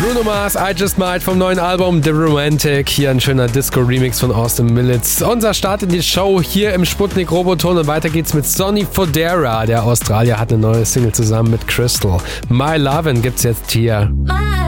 Bruno Mars, I Just Might vom neuen Album The Romantic. Hier ein schöner Disco-Remix von Austin Millits. Unser Start in die Show hier im Sputnik Roboton und weiter geht's mit Sonny Fodera. Der Australier hat eine neue Single zusammen mit Crystal. My Lovin' gibt's jetzt hier. My